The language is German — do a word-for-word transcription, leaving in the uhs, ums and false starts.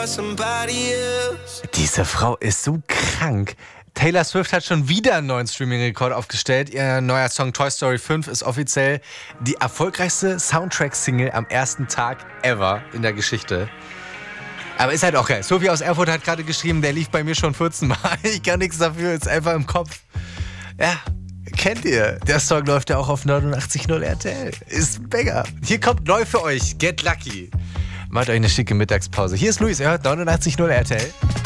Diese Frau ist so krank. Taylor Swift hat schon wieder einen neuen Streaming-Rekord aufgestellt. Ihr neuer Song Toy Story fünf ist offiziell die erfolgreichste Soundtrack-Single am ersten Tag ever in der Geschichte. Aber ist halt auch geil. Sophie aus Erfurt hat gerade geschrieben, der lief bei mir schon vierzehn Mal. Ich kann nichts dafür, ist einfach im Kopf. Ja, kennt ihr. Der Song läuft ja auch auf neunundachtzig Komma null R T L. Ist ein Banger. Hier kommt neu für euch. Get Lucky. Macht euch eine schicke Mittagspause. Hier ist Luis, ihr hört neunundachtzig Komma null R T L.